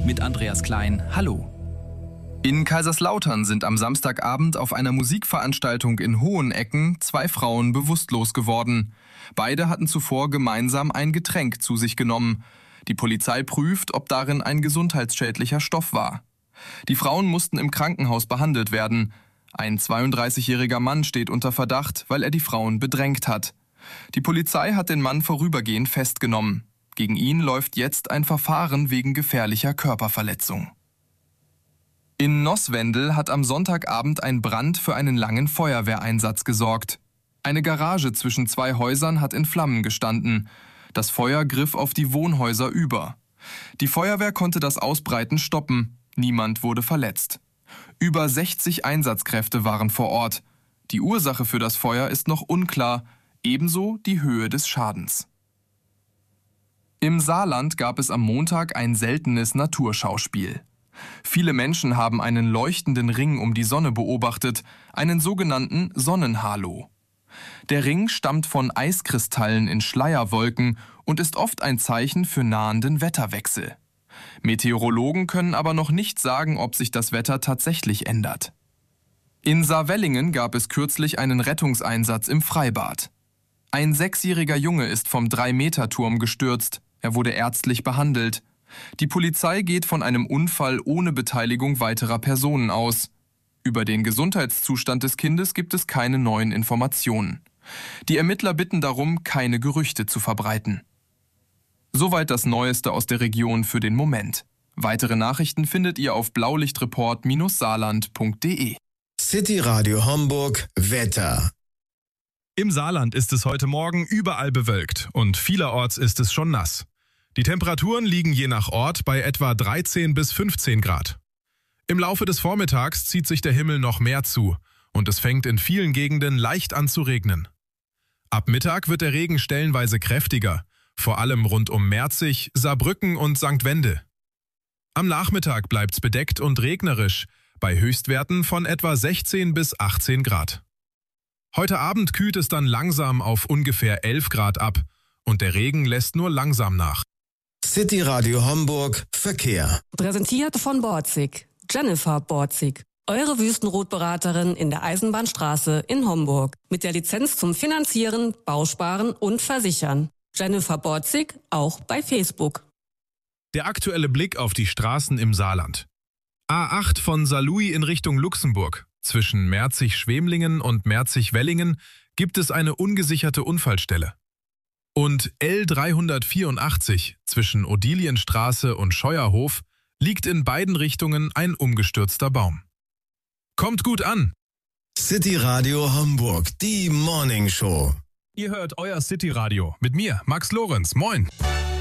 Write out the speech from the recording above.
mit Andreas Klein. Hallo. In Kaiserslautern sind am Samstagabend auf einer Musikveranstaltung in Hohenecken 2 Frauen bewusstlos geworden. Beide hatten zuvor gemeinsam ein Getränk zu sich genommen. Die Polizei prüft, ob darin ein gesundheitsschädlicher Stoff war. Die Frauen mussten im Krankenhaus behandelt werden. Ein 32-jähriger Mann steht unter Verdacht, weil er die Frauen bedrängt hat. Die Polizei hat den Mann vorübergehend festgenommen. Gegen ihn läuft jetzt ein Verfahren wegen gefährlicher Körperverletzung. In Noßwendel hat am Sonntagabend ein Brand für einen langen Feuerwehreinsatz gesorgt. Eine Garage zwischen 2 Häusern hat in Flammen gestanden. Das Feuer griff auf die Wohnhäuser über. Die Feuerwehr konnte das Ausbreiten stoppen. Niemand wurde verletzt. Über 60 Einsatzkräfte waren vor Ort. Die Ursache für das Feuer ist noch unklar, ebenso die Höhe des Schadens. Im Saarland gab es am Montag ein seltenes Naturschauspiel. Viele Menschen haben einen leuchtenden Ring um die Sonne beobachtet, einen sogenannten Sonnenhalo. Der Ring stammt von Eiskristallen in Schleierwolken und ist oft ein Zeichen für nahenden Wetterwechsel. Meteorologen können aber noch nicht sagen, ob sich das Wetter tatsächlich ändert. In Saarwellingen gab es kürzlich einen Rettungseinsatz im Freibad. Ein 6-jähriger Junge ist vom 3-Meter-Turm gestürzt. Er wurde ärztlich behandelt. Die Polizei geht von einem Unfall ohne Beteiligung weiterer Personen aus. Über den Gesundheitszustand des Kindes gibt es keine neuen Informationen. Die Ermittler bitten darum, keine Gerüchte zu verbreiten. Soweit das Neueste aus der Region für den Moment. Weitere Nachrichten findet ihr auf blaulichtreport-saarland.de. City Radio Homburg Wetter. Im Saarland ist es heute Morgen überall bewölkt und vielerorts ist es schon nass. Die Temperaturen liegen je nach Ort bei etwa 13 bis 15 Grad. Im Laufe des Vormittags zieht sich der Himmel noch mehr zu und es fängt in vielen Gegenden leicht an zu regnen. Ab Mittag wird der Regen stellenweise kräftiger, vor allem rund um Merzig, Saarbrücken und St. Wende. Am Nachmittag bleibt's bedeckt und regnerisch, bei Höchstwerten von etwa 16 bis 18 Grad. Heute Abend kühlt es dann langsam auf ungefähr 11 Grad ab und der Regen lässt nur langsam nach. City Radio Homburg Verkehr. Präsentiert von Borzig. Jennifer Borzig. Eure Wüstenrotberaterin in der Eisenbahnstraße in Homburg. Mit der Lizenz zum Finanzieren, Bausparen und Versichern. Jennifer Borzig auch bei Facebook. Der aktuelle Blick auf die Straßen im Saarland. A8 von Saarlouis in Richtung Luxemburg. Zwischen Merzig-Schwemlingen und Merzig-Wellingen gibt es eine ungesicherte Unfallstelle. Und L384 zwischen Odilienstraße und Scheuerhof liegt in beiden Richtungen ein umgestürzter Baum. Kommt gut an! City Radio Homburg, die Morning Show. Ihr hört euer City Radio mit mir, Max Lorenz. Moin!